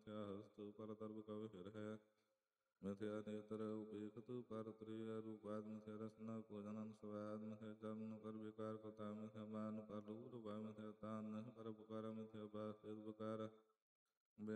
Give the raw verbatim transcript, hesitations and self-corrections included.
ਮਿਥਿਆ ਹਸਤ ਪਰ ਦਰਬ ਕਵ ਹਿਰ ਹੈ। ਮਿਥਿਆ ਨੇਤਰ ਉਪੇਖਤ ਪਰ ਤ੍ਰਿਆ ਰੂਪਾਦ ਮਿਥਿਆ ਰਸਨਾ ਕੋ ਜਨਨ ਸਵੈਦ ਮਿਥਿਆ ਜਨਮ ਕਰ ਵਿਕਾਰ ਕੋ ਤਾ ਮਿਥਿਆ ਮਾਨ ਪਰ ਲੂਰ ਭੈ ਮਿਥਿਆ